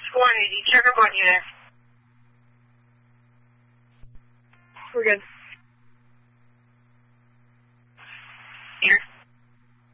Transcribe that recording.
Score 80. Check up on you there. We're good.